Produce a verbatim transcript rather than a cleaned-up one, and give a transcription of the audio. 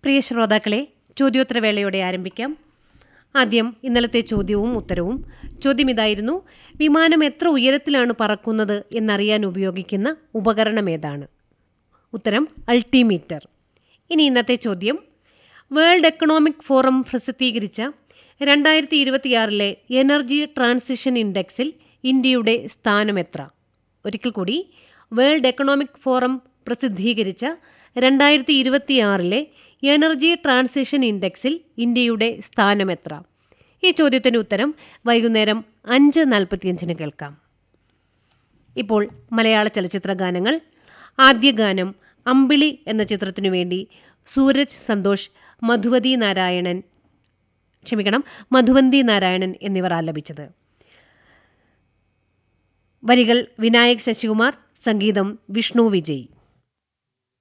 പ്രിയ ശ്രോതാക്കളെ, ചോദ്യോത്തരവേളയോടെ ആരംഭിക്കാം. ആദ്യം ഇന്നലത്തെ ചോദ്യവും ഉത്തരവും. ചോദ്യം ഇതായിരുന്നു: വിമാനം എത്ര ഉയരത്തിലാണ് പറക്കുന്നത് എന്നറിയാൻ ഉപയോഗിക്കുന്ന ഉപകരണം ഏതാണ്? ഉത്തരം അൾട്ടിമീറ്റർ. ഇനി ഇന്നത്തെ ചോദ്യം: വേൾഡ് എക്കണോമിക് ഫോറം പ്രസിദ്ധീകരിച്ച രണ്ടായിരത്തി ഇരുപത്തിയാറിലെ എനർജി ട്രാൻസിഷൻ ഇൻഡെക്സിൽ ഇന്ത്യയുടെ സ്ഥാനം എത്ര? ഒരിക്കൽ കൂടി, വേൾഡ് എക്കണോമിക് ഫോറം പ്രസിദ്ധീകരിച്ച രണ്ടായിരത്തി ഇരുപത്തിയാറിലെ എനർജി ട്രാൻസിഷൻ ഇൻഡെക്സിൽ ഇന്ത്യയുടെ സ്ഥാനം എത്ര? ഈ ചോദ്യത്തിന് ഉത്തരം വൈകുന്നേരം അഞ്ച് നാൽപ്പത്തിയഞ്ചിന് കേൾക്കാം. ഇപ്പോൾ മലയാള ചലച്ചിത്ര ഗാനങ്ങൾ. ആദ്യ ഗാനം അമ്പിളി എന്ന ചിത്രത്തിനു വേണ്ടി സൂരജ് സന്തോഷ്, മധുവതി നാരായണൻ ക്ഷമിക്കണം മധുവന്തി നാരായണൻ എന്നിവർ ആലപിച്ചത്. വരികൾ വിനായക് ശശികുമാർ, സംഗീതം വിഷ്ണു വിജയ്.